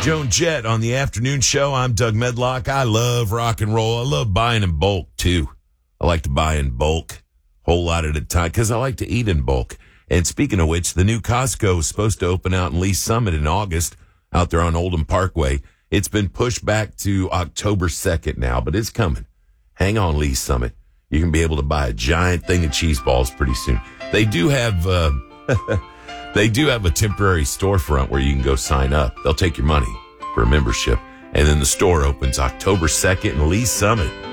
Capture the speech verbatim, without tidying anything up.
Joan Jett on the afternoon show. I'm Doug Medlock. I love rock and roll. I love buying in bulk, too. I like to buy in bulk, whole lot at a time, because I like to eat in bulk. And speaking of which, the new Costco is supposed to open out in Lee Summit in August, out there on Oldham Parkway. It's been pushed back to October second now, but it's coming. Hang on, Lee Summit. You can be able to buy a giant thing of cheese balls pretty soon. They do have, uh, they do have a temporary storefront where you can go sign up. They'll take your money for a membership. And then the store opens October second in Lee Summit.